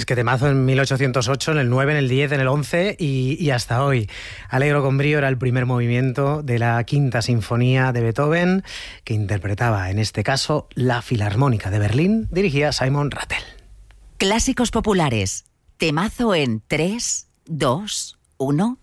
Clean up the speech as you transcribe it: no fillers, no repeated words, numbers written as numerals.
Es que temazo en 1808, en el 9, en el 10, en el 11 y hasta hoy. Allegro con brío era el primer movimiento de la Quinta Sinfonía de Beethoven, que interpretaba, en este caso, la Filarmónica de Berlín, dirigía Simon Rattle. Clásicos populares. Temazo en 3, 2, 1...